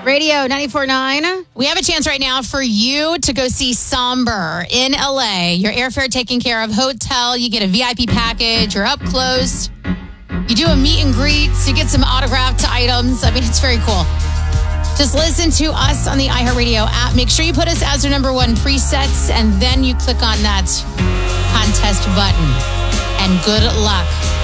Radio 94.9. We have a chance right now for you to go see Somber in LA. Your airfare taken care of, hotel, you get a VIP package, you're up close. You do a meet and greet, so you get some autographed items. I mean, it's very cool. Just listen to us on the iHeartRadio app. Make sure you put us as your number one presets, and then you click on that contest button. And good luck.